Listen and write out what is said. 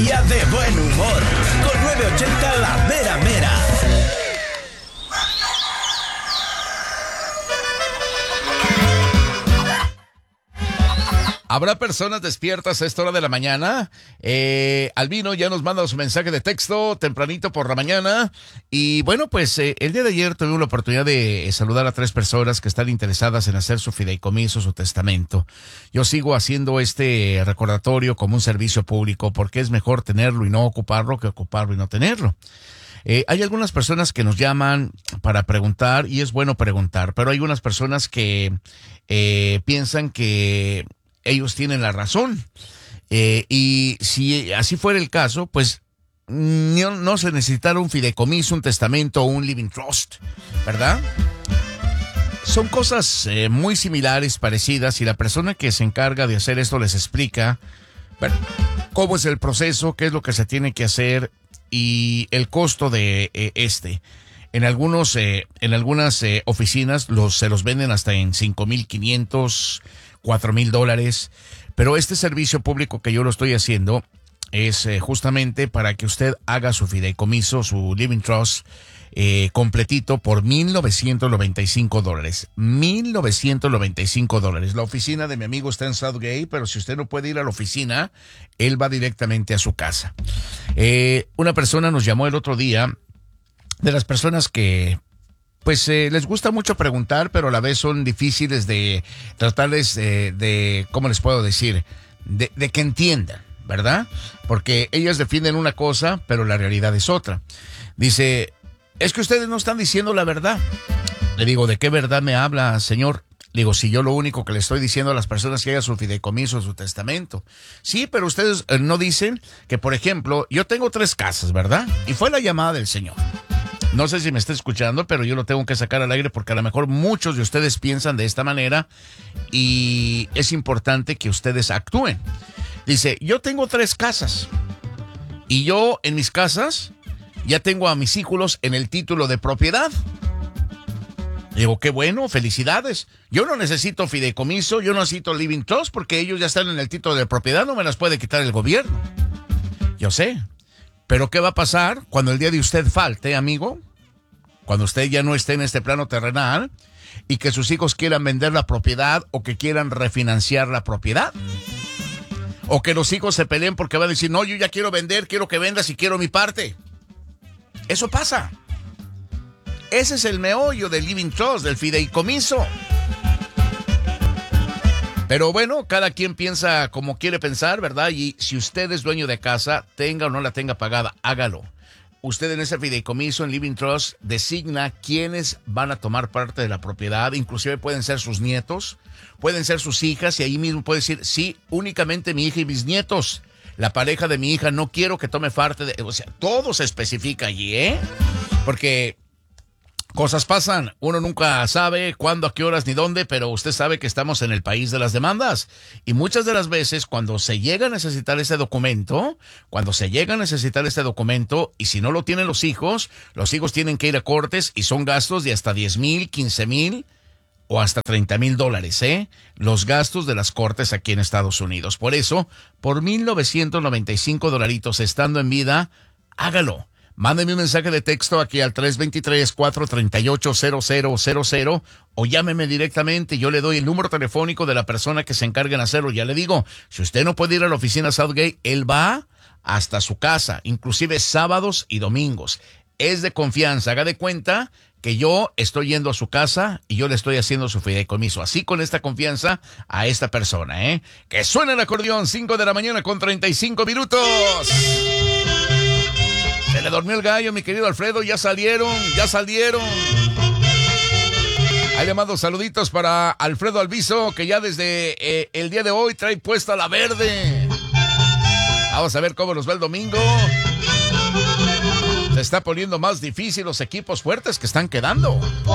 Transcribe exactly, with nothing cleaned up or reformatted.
Ya de buen humor, con nueve ochenta La Mera Mera. ¿Habrá personas despiertas a esta hora de la mañana? Eh, Albino ya nos manda su mensaje de texto tempranito por la mañana. Y bueno, pues eh, el día de ayer tuve la oportunidad de eh, saludar a tres personas que están interesadas en hacer su fideicomiso, su testamento. Yo sigo haciendo este recordatorio como un servicio público porque es mejor tenerlo y no ocuparlo que ocuparlo y no tenerlo. Eh, hay algunas personas que nos llaman para preguntar y es bueno preguntar, pero hay unas personas que eh, piensan que ellos tienen la razón. Eh, y si así fuera el caso, pues no, no se necesitará un fideicomiso, un testamento o un living trust, ¿verdad? Son cosas eh, muy similares, parecidas, y la persona que se encarga de hacer esto les explica bueno, cómo es el proceso, qué es lo que se tiene que hacer y el costo de eh, este. En algunos, eh, en algunas eh, oficinas los, se los venden hasta en cinco mil quinientos, cuatro mil dólares, pero este servicio público que yo lo estoy haciendo es eh, justamente para que usted haga su fideicomiso, su living trust, eh, completito por mil novecientos noventa y cinco dólares. mil novecientos noventa y cinco dólares. La oficina de mi amigo está en Southgate, pero si usted no puede ir a la oficina, él va directamente a su casa. Eh, una persona nos llamó el otro día, de las personas que pues eh, les gusta mucho preguntar, pero a la vez son difíciles de tratarles eh, de, ¿cómo les puedo decir? De, de que entiendan, ¿verdad? Porque ellas defienden una cosa, pero la realidad es otra. Dice, es que ustedes no están diciendo la verdad. Le digo, ¿de qué verdad me habla, señor? Le digo, si yo lo único que le estoy diciendo a las personas que hagan su fideicomiso, su testamento. Sí, pero ustedes eh, no dicen que, por ejemplo, yo tengo tres casas, ¿verdad? Y fue la llamada del señor. No sé si me está escuchando, pero yo lo tengo que sacar al aire porque a lo mejor muchos de ustedes piensan de esta manera y es importante que ustedes actúen. Dice, yo tengo tres casas y yo en mis casas ya tengo a mis hijos en el título de propiedad. Digo, qué bueno, felicidades. Yo no necesito fideicomiso, yo no necesito living trust porque ellos ya están en el título de propiedad, no me las puede quitar el gobierno. Yo sé. Pero ¿qué va a pasar cuando el día de usted falte, amigo? Cuando usted ya no esté en este plano terrenal y que sus hijos quieran vender la propiedad o que quieran refinanciar la propiedad. O que los hijos se peleen porque van a decir, no, yo ya quiero vender, quiero que vendas y quiero mi parte. Eso pasa. Ese es el meollo del living trust, del fideicomiso. Pero bueno, cada quien piensa como quiere pensar, ¿verdad? Y si usted es dueño de casa, tenga o no la tenga pagada, hágalo. Usted en ese fideicomiso, en Living Trust, designa quiénes van a tomar parte de la propiedad. Inclusive pueden ser sus nietos, pueden ser sus hijas, y ahí mismo puede decir, sí, únicamente mi hija y mis nietos. La pareja de mi hija no quiero que tome parte de... O sea, todo se especifica allí, ¿eh? Porque... cosas pasan, uno nunca sabe cuándo, a qué horas ni dónde, pero usted sabe que estamos en el país de las demandas. Y muchas de las veces cuando se llega a necesitar ese documento, cuando se llega a necesitar este documento, y si no lo tienen los hijos, los hijos tienen que ir a cortes y son gastos de hasta diez mil, quince mil o hasta treinta mil dólares, ¿eh? Los gastos de las cortes aquí en Estados Unidos. Por eso, por mil novecientos noventa y cinco dolaritos estando en vida, hágalo. Mándeme un mensaje de texto aquí al tres dos tres, cuatro tres ocho, cero cero cero cero o llámeme directamente. Yo le doy el número telefónico de la persona que se encargue en hacerlo. Ya le digo, si usted no puede ir a la oficina Southgate, él va hasta su casa, inclusive sábados y domingos. Es de confianza. Haga de cuenta que yo estoy yendo a su casa y yo le estoy haciendo su fideicomiso. Así, con esta confianza a esta persona, ¿eh? Que suena el acordeón, cinco de la mañana con treinta y cinco minutos. Se le durmió el gallo, mi querido Alfredo. Ya salieron, ya salieron. Hay le mando saluditos para Alfredo Alviso, que ya desde eh, el día de hoy trae puesta la verde. Vamos a ver cómo nos va el domingo. Se está poniendo más difícil los equipos fuertes que están quedando.